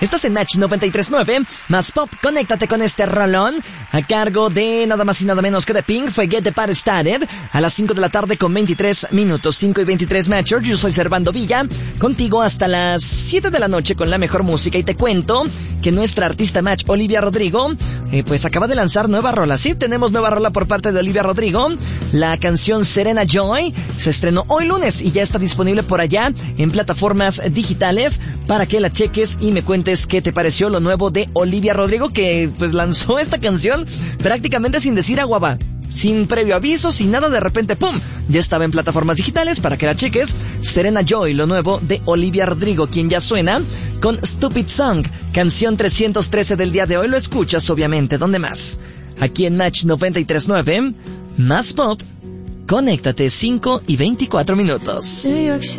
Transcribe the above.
Estás en Match 93.9, más pop. Conéctate con este rolón a cargo de nada más y nada menos que de Pink. Fue Get the Party Started a las 5 de la tarde con 23 minutos, 5 y 23 Matcher. Yo soy Servando Villa, contigo hasta las 7 de la noche con la mejor música. Y te cuento que nuestra artista Match, Olivia Rodrigo, pues acaba de lanzar nueva rola. Sí, tenemos nueva rola por parte de Olivia Rodrigo. La canción Serena Joy se estrenó hoy lunes y ya está disponible por allá en plataformas digitales para que la cheques y me cuentes qué te pareció lo nuevo de Olivia Rodrigo, que pues lanzó esta canción prácticamente sin decir aguaba, sin previo aviso, sin nada, de repente ¡pum! Ya estaba en plataformas digitales para que la cheques. Serena Joy, lo nuevo de Olivia Rodrigo, quien ya suena con Stupid Song, canción 313 del día de hoy. Lo escuchas obviamente, ¿dónde más? Aquí en Match 93.9, más pop. Conéctate, 5 y 24 minutos.